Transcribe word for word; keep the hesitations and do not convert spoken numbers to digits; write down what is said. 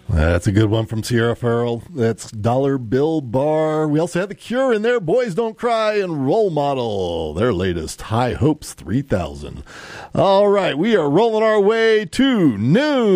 That's a good one from Sierra Farrell. That's Dollar Bill Bar. We also had The Cure in there, Boys Don't Cry, and Role Model, their latest, High Hopes three thousand. All right, we are rolling our way to news.